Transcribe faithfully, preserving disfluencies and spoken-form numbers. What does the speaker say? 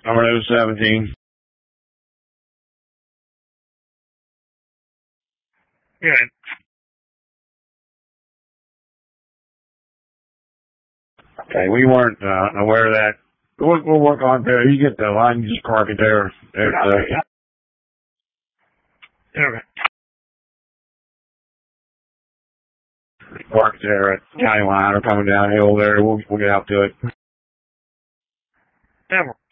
Number seventeen. Good. Okay, we weren't uh, aware of that. We'll, we'll work on it there. You get the line, you just park it there. There's, uh, Okay. Park it there at county line or coming downhill there. We'll, we'll get out to it. Never.